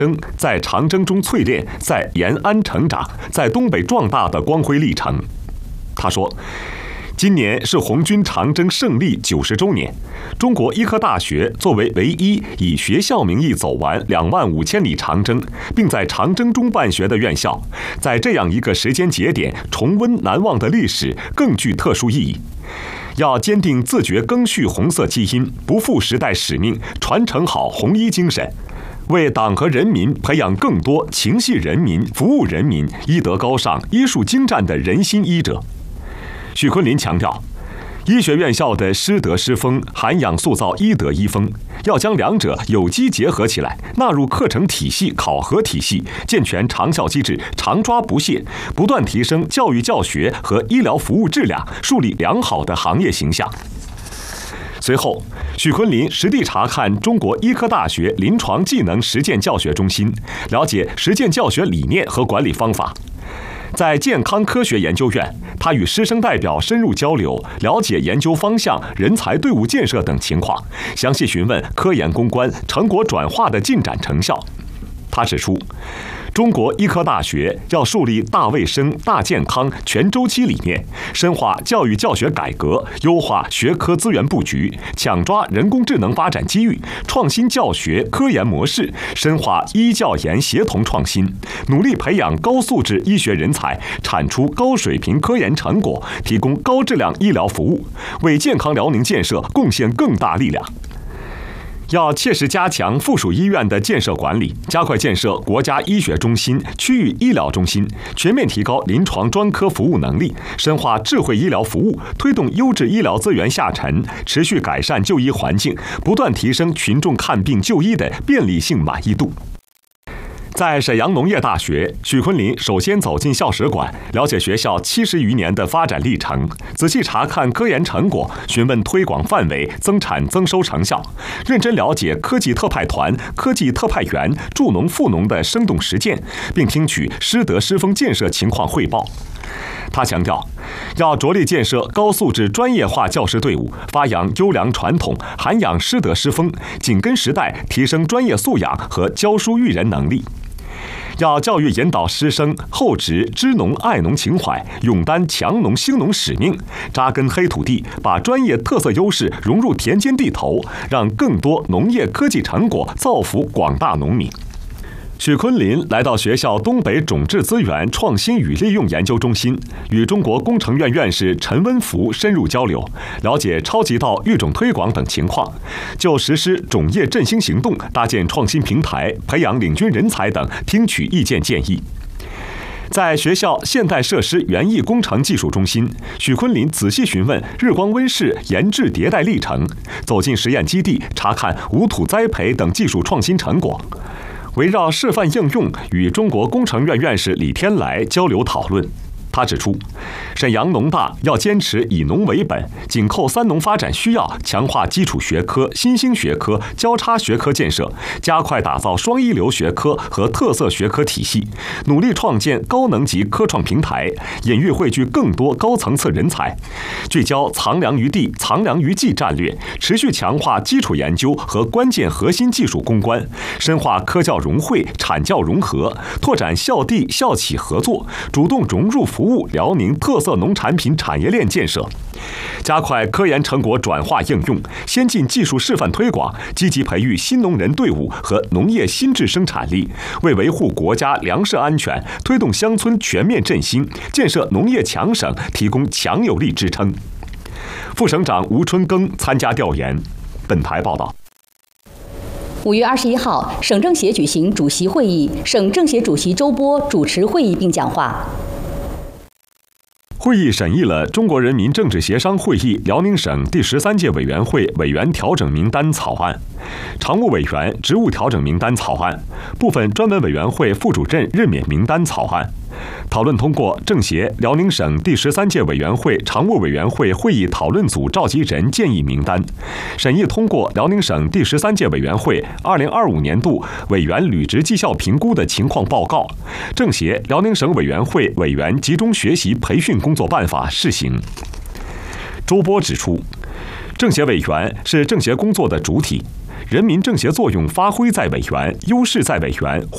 在长征中淬炼，在延安成长，在东北壮大的光辉历程。他说，今年是红军长征胜利90周年，中国医科大学作为唯一以学校名义走完25000里长征，并在长征中办学的院校，在这样一个时间节点重温难忘的历史，更具特殊意义。要坚定自觉赓续红色基因，不负时代使命，传承好红衣精神，为党和人民培养更多情系人民、服务人民、医德高尚、医术精湛的人心医者。许昆林强调，医学院校的师德师风涵养塑造医德医风，要将两者有机结合起来，纳入课程体系、考核体系，健全长效机制，常抓不懈，不断提升教育教学和医疗服务质量，树立良好的行业形象。随后，许昆林实地查看中国医科大学临床技能实践教学中心，了解实践教学理念和管理方法。在健康科学研究院，他与师生代表深入交流，了解研究方向、人才队伍建设等情况，详细询问科研攻关、成果转化的进展成效。他指出，中国医科大学要树立大卫生、大健康全周期理念，深化教育教学改革，优化学科资源布局，抢抓人工智能发展机遇，创新教学科研模式，深化医教研协同创新，努力培养高素质医学人才，产出高水平科研成果，提供高质量医疗服务，为健康辽宁建设贡献更大力量。要切实加强附属医院的建设管理，加快建设国家医学中心、区域医疗中心，全面提高临床专科服务能力，深化智慧医疗服务，推动优质医疗资源下沉，持续改善就医环境，不断提升群众看病就医的便利性满意度。在沈阳农业大学，许昆林首先走进校史馆，了解学校70余年的发展历程，仔细查看科研成果，询问推广范围、增产增收成效，认真了解科技特派团、科技特派员、助农富农的生动实践，并听取师德师风建设情况汇报。他强调，要着力建设高素质专业化教师队伍，发扬优良传统，涵养师德师风，紧跟时代，提升专业素养和教书育人能力。要教育引导师生厚植知农爱农情怀，勇担强农兴农使命，扎根黑土地，把专业特色优势融入田间地头，让更多农业科技成果造福广大农民。许昆林来到学校东北种质资源创新与利用研究中心，与中国工程院院士陈文福深入交流，了解超级稻育种推广等情况，就实施种业振兴行动、搭建创新平台、培养领军人才等听取意见建议。在学校现代设施园艺工程技术中心，许昆林仔细询问日光温室研制迭代历程，走进实验基地，查看无土栽培等技术创新成果。围绕示范应用，与中国工程院院士李天来交流讨论。他指出，沈阳农大要坚持以农为本，紧扣三农发展需要，强化基础学科、新兴学科、交叉学科建设，加快打造双一流学科和特色学科体系，努力创建高能级科创平台，引育汇聚更多高层次人才，聚焦藏粮于地、藏粮于技战略，持续强化基础研究和关键核心技术攻关，深化科教融汇、产教融合，拓展校地校企合作，主动融入服务辽宁特色农产品产业链建设，加快科研成果转化应用、先进技术示范推广，积极培育新农人队伍和农业新质生产力，为维护国家粮食安全、推动乡村全面振兴、建设农业强省提供强有力支撑。副省长吴春耕参加调研。本台报道。 5月21号，省政协举行主席会议，省政协主席周波主持会议并讲话。 会议审议了中国人民政治协商会议辽宁省第13届委员会委员调整名单草案、常务委员职务调整名单草案、部分专门委员会副主任任免名单草案。讨论通过政协辽宁省第13届委员会常务委员会会议讨论组召集人建议名单，审议通过辽宁省第13届委员会2025年度委员履职绩效评估的情况报告，政协辽宁省委员会委员集中学习培训工作办法试行。周波指出，政协委员是政协工作的主体，人民政协作用发挥在委员，优势在委员，